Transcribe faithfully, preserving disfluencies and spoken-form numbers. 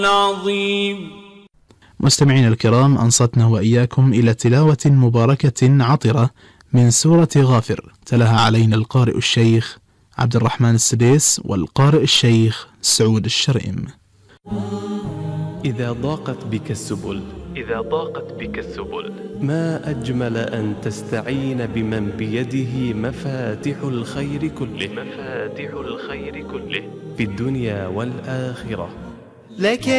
العظيم. مستمعين الكرام، أنصتنا وإياكم إلى تلاوة مباركة عطرة من سورة غافر، تلاها علينا القارئ الشيخ عبد الرحمن السديس والقارئ الشيخ سعود الشريم. إذا ضاقت بك السبل إذا ضاقت بك السبل ما أجمل أن تستعين بمن بيده مفاتح الخير كله مفاتح الخير كله في الدنيا والآخرة. لك